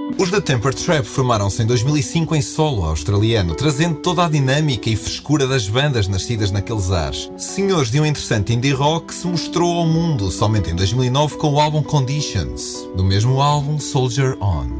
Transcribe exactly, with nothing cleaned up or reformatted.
Os The Temper Trap formaram-se em dois mil e cinco em solo australiano, trazendo toda a dinâmica e frescura das bandas nascidas naqueles ares. Senhores de um interessante indie rock que se mostrou ao mundo somente em dois mil e nove com o álbum Conditions, do mesmo álbum Soldier On.